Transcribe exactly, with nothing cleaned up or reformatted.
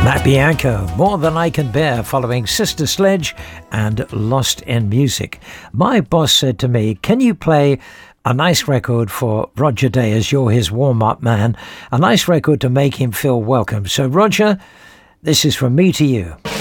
Matt Bianco, More Than I Can Bear, following Sister Sledge and Lost in Music. My boss said to me, can you play a nice record for Roger Day as you're his warm-up man? A nice record to make him feel welcome. So Roger, this is from me to you.